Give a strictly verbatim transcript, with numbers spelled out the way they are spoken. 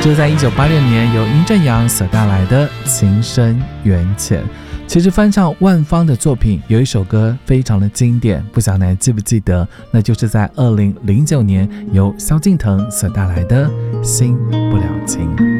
这是在一九八六年由殷正阳所带来的《情深缘浅》。其实翻唱万芳的作品，有一首歌非常的经典，不晓得你还记不记得？那就是在二零零九年由萧敬腾所带来的《心不了情》。